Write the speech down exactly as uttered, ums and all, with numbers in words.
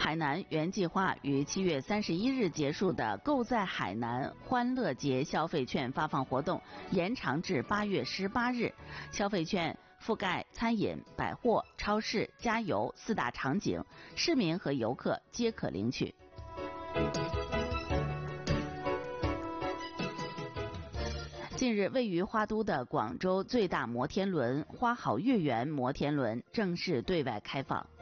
海南原计划于七月三十一日结束的购在海南欢乐节消费券发放活动延长至八月十八日，消费券覆盖餐饮、百货、超市、加油四大场景，市民和游客皆可领取。近日，位于花都的广州最大摩天轮花好月圆摩天轮正式对外开放。